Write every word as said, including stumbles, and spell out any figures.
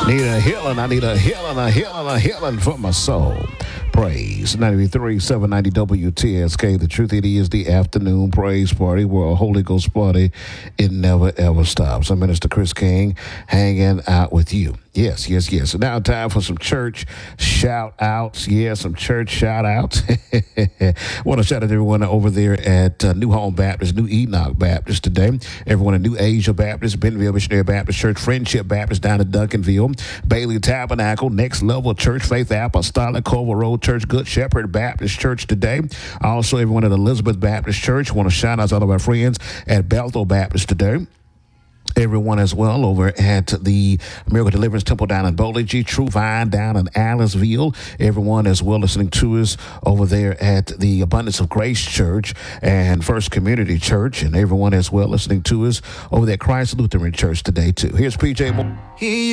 Need a healing. I need a healing, a healing, a healing for my soul. Praise. ninety-three, seven ninety W T S K. The truth, it is the afternoon praise party. We're a Holy Ghost party. It never, ever stops. I'm Minister Chris King hanging out with you. Yes, yes, yes. So now time for some church shout outs. Yeah, some church shout outs. Want to shout out to everyone over there at uh, New Home Baptist, New Enoch Baptist today. Everyone at New Asia Baptist, Bentonville Missionary Baptist Church, Friendship Baptist down in Duncanville, Bailey Tabernacle, Next Level Church, Faith Apostolic, Culver Road Church, Good Shepherd Baptist Church today. Also, everyone at Elizabeth Baptist Church. Want to shout out to all of our friends at Bethel Baptist today. Everyone as well over at the Miracle Deliverance Temple down in Bowling, True Vine down in Allisville. Everyone as well listening to us over there at the Abundance of Grace Church and First Community Church. And everyone as well listening to us over there at Christ Lutheran Church today too. Here's P J Moore.